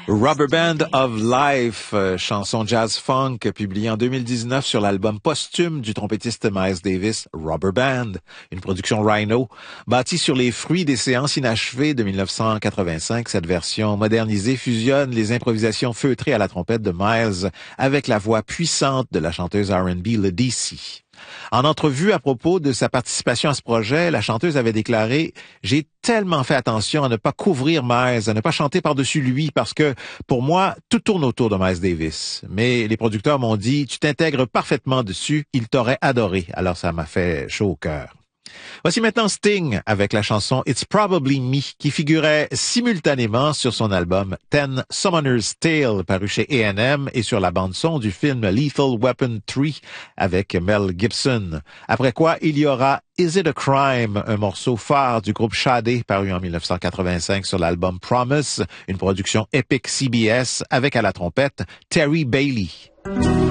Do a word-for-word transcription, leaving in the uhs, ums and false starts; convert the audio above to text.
Rubber Band of Life, euh, chanson jazz-funk publiée en deux mille dix-neuf sur l'album posthume du trompettiste Miles Davis, Rubber Band, une production Rhino. Bâtie sur les fruits des séances inachevées de mille neuf cent quatre-vingt-cinq, cette version modernisée fusionne les improvisations feutrées à la trompette de Miles avec la voix puissante de la chanteuse R and B Le D C. En entrevue à propos de sa participation à ce projet, la chanteuse avait déclaré « J'ai tellement fait attention à ne pas couvrir Miles, à ne pas chanter par-dessus lui, parce que, pour moi, tout tourne autour de Miles Davis. Mais les producteurs m'ont dit « Tu t'intègres parfaitement dessus, il t'aurait adoré. » Alors ça m'a fait chaud au cœur. Voici maintenant Sting avec la chanson It's Probably Me qui figurait simultanément sur son album Ten Summoner's Tale paru chez A and M et sur la bande-son du film Lethal Weapon trois avec Mel Gibson. Après quoi, il y aura Is It a Crime, un morceau phare du groupe Sade paru en mille neuf cent quatre-vingt-cinq sur l'album Promise, une production Epic C B S avec à la trompette Terry Bailey.